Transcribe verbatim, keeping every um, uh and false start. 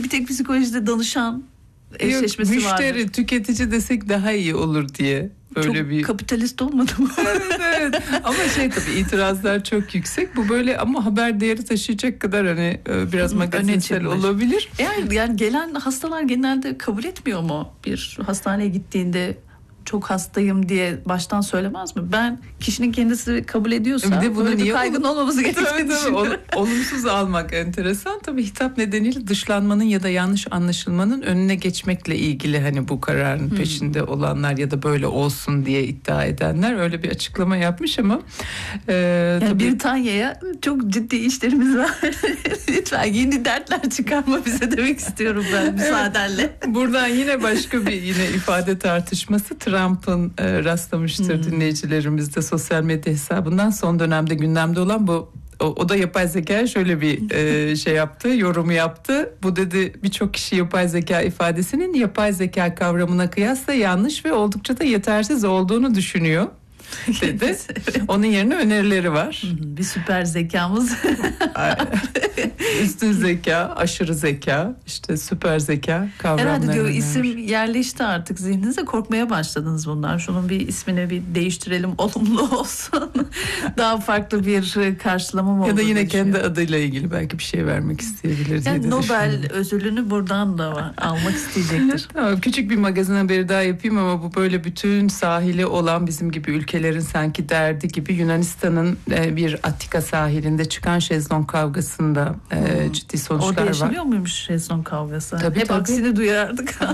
bir tek psikolojide danışan eşleşmesi Yok, vardır. müşteri, tüketici desek daha iyi olur diye. Böyle çok bir kapitalist olmadı mı? evet evet ama şey tabii itirazlar çok yüksek. Bu böyle ama haber değeri taşıyacak kadar hani biraz magazinsel olabilir. Yani, yani gelen hastalar genelde kabul etmiyor mu? Bir hastaneye gittiğinde çok hastayım diye baştan söylemez mi? Ben kişinin kendisi kabul ediyorsa bir de bunu böyle niye bir kaygın ol- olmaması gerektiğini düşünüyorum. Olumsuz almak enteresan. Tabii hitap nedeniyle dışlanmanın ya da yanlış anlaşılmanın önüne geçmekle ilgili hani bu kararın hmm. peşinde olanlar ya da böyle olsun diye iddia edenler öyle bir açıklama yapmış ama e, yani tabii... Britanya'ya çok ciddi işlerimiz var. Lütfen yeni dertler çıkarma bize demek istiyorum ben müsaadenle. Buradan yine başka bir yine ifade tartışması Trump'ın e, rastlamıştır hmm. dinleyicilerimiz de sosyal medya hesabından son dönemde gündemde olan bu o, o da yapay zeka şöyle bir e, şey yaptı, yorumu yaptı. Bu dedi birçok kişi yapay zeka ifadesinin yapay zeka kavramına kıyasla yanlış ve oldukça da yetersiz olduğunu düşünüyor dedi. Evet. Onun yerine önerileri var. Bir süper zekamız. Üstün zeka, aşırı zeka, işte süper zeka kavramları. Herhalde diyor isim yerleşti artık zihninize, korkmaya başladınız bundan. Şunun bir ismini bir değiştirelim, olumlu olsun. Daha farklı bir karşılama mı olur? Ya da yine kendi adıyla ilgili belki bir şey vermek isteyebilir diye yani Nobel ödülünü buradan da var, almak isteyecektir. Tamam, küçük bir magazin haberi daha yapayım ama bu böyle bütün sahili olan bizim gibi ülkelerin sanki derdi gibi Yunanistan'ın bir Attika sahilinde çıkan şezlong kavgasında hmm. ciddi sonuçlar var. Orada yaşanıyor muymuş şezlong kavgası? Tabii, Hep tabii. aksini duyardık.